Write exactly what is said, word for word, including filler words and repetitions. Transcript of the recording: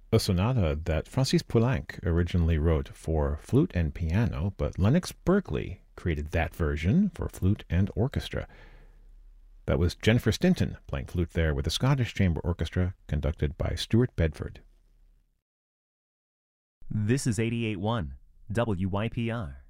a sonata that Francis Poulenc originally wrote for flute and piano, but Lennox Berkeley created that version for flute and orchestra. That was Jennifer Stinton playing flute there with the Scottish Chamber Orchestra conducted by Stuart Bedford. This is eighty-eight point one W Y P R.